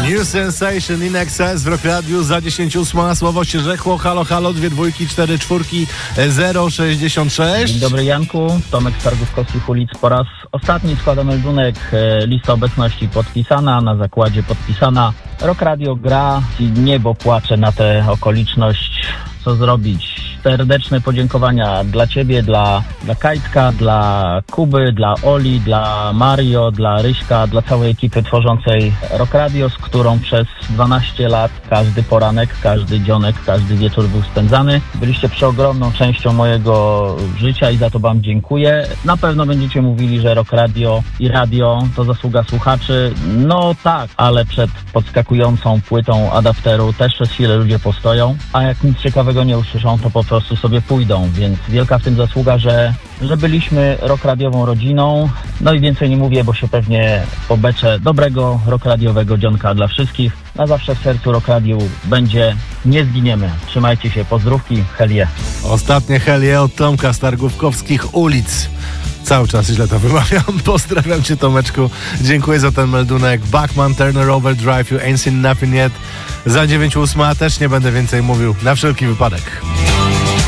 New Sensation in Excess w Rock Radio za 10:08. Słowo się rzekło. Halo, halo, 2 dwójki, 4 czwórki, 066. Dzień dobry, Janku. Tomek z Targówkowskich ulic. Po raz ostatni składam meldunek. Lista obecności podpisana, na zakładzie podpisana. Rock Radio gra i niebo płacze na tę okoliczność. Co zrobić? Serdeczne podziękowania dla Ciebie, dla Kajtka, dla Kuby, dla Oli, dla Mario, dla Ryśka, dla całej ekipy tworzącej Rock Radio, z którą przez 12 lat każdy poranek, każdy dzionek, każdy wieczór był spędzany. Byliście przeogromną częścią mojego życia i za to Wam dziękuję. Na pewno będziecie mówili, że Rock Radio i radio to zasługa słuchaczy. No tak, ale przed podskakującą płytą adapteru też przez chwilę ludzie postoją, a jak nic ciekawego nie usłyszą, to po prostu sobie pójdą, więc wielka w tym zasługa, że byliśmy rock radiową rodziną. No i więcej nie mówię, bo się pewnie pobeczę. Dobrego rock radiowego dzionka dla wszystkich. Na zawsze w sercu Rock Radio będzie. Nie zginiemy. Trzymajcie się, pozdrówki, helie. Ostatnie helie od Tomka z Targówkowskich ulic. Cały czas źle to wymawiam. Pozdrawiam Cię, Tomeczku. Dziękuję za ten meldunek. Bachman, Turner, Overdrive, You Ain't Seen Nothing Yet. Za 9:08 też nie będę więcej mówił. Na wszelki wypadek.